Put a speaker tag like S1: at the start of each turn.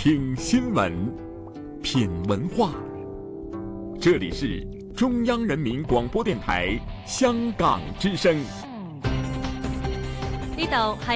S1: 听新闻，品文化。这里是中央人民广播电台香港之声。
S2: 呢度係